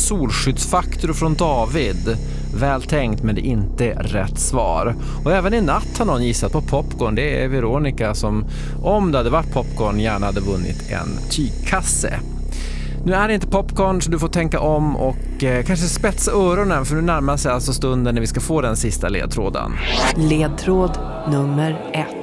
solskyddsfaktor från David. Väl tänkt, men det är inte rätt svar. Och även i natt har någon gissat på popcorn. Det är Veronica som, om det hade varit popcorn, gärna hade vunnit en tygkasse. Nu är det inte popcorn, så du får tänka om och kanske spetsa öronen, för nu närmar sig alltså stunden när vi ska få den sista ledtråden. Ledtråd nummer 1.